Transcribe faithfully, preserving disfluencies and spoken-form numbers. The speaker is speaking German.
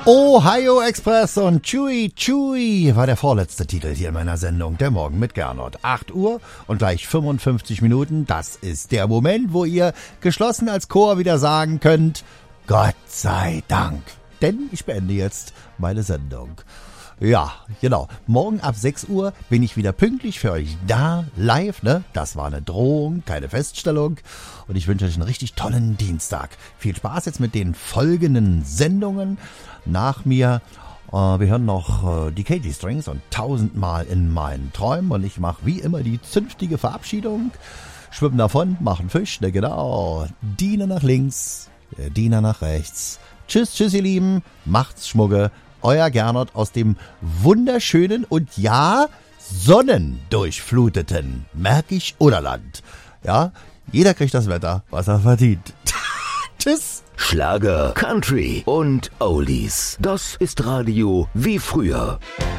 Ohio Express und Chewy Chewy war der vorletzte Titel hier in meiner Sendung, der Morgen mit Gernot. acht Uhr und gleich fünfundfünfzig Minuten, das ist der Moment, wo ihr geschlossen als Chor wieder sagen könnt, Gott sei Dank, denn ich beende jetzt meine Sendung. Ja, genau. Morgen ab sechs Uhr bin ich wieder pünktlich für euch da, live, ne? Das war eine Drohung, keine Feststellung. Und ich wünsche euch einen richtig tollen Dienstag. Viel Spaß jetzt mit den folgenden Sendungen. Nach mir, äh, wir hören noch äh, die Katy Strings und tausendmal in meinen Träumen. Und ich mache wie immer die zünftige Verabschiedung. Schwimmen davon, machen Fisch, ne genau. Diener nach links, der Diener nach rechts. Tschüss, tschüss ihr Lieben, macht's Schmugge. Euer Gernot aus dem wunderschönen und ja, sonnendurchfluteten Märkisch-Oderland. Ja, jeder kriegt das Wetter, was er verdient. Tschüss. Schlager, Country und Oldies. Das ist Radio wie früher.